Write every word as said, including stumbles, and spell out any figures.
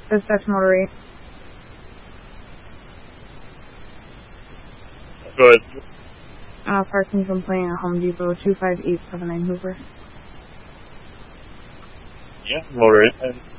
Dispatch Motor eight. Go ahead. Uh, parking complaint at Home Depot, two five eight seven nine Hoover. Yeah, Motor eight.